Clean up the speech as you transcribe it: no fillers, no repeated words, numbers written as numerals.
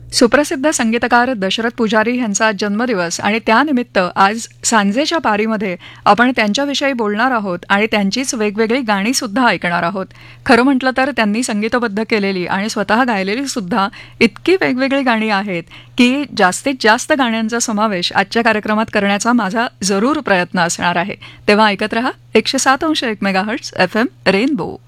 सुप्रसिद्ध संगीतकार दशरथ पुजारी यांचा जन्मदिवस आणि त्यानिमित्त आज सांजेच्या पारीमध्ये आपण त्यांच्याविषयी बोलणार आहोत आणि त्यांचीच वेगवेगळी गाणी सुद्धा ऐकणार आहोत. खरं म्हटलं तर त्यांनी संगीतबद्ध केलेली आणि स्वतः गायलेली सुद्धा इतकी वेगवेगळी गाणी आहेत की जास्तीत जास्त गाण्यांचा समावेश आजच्या कार्यक्रमात करण्याचा माझा जरूर प्रयत्न असणार आहे. तेव्हा ऐकत रहा 107.1 मेगाहर्ट्झ FM रेनबो.